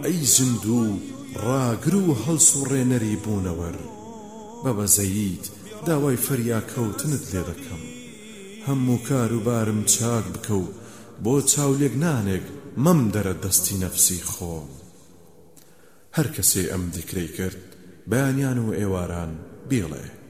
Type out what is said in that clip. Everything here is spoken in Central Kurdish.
ئەی زندوو ڕاگر و هەڵسوڕێنەری بوونەوەر بە بەزەییت داوای فەریاکەوتنت لێ دەکەم هەموو کار و بارم چاک بکە و بۆ چاولێکنانێک مەم دەرە دەستی نەفسی خۆم هەر کەسێ ئەم دیکرەی کرد بەیانیان و ئێواران بێڵێ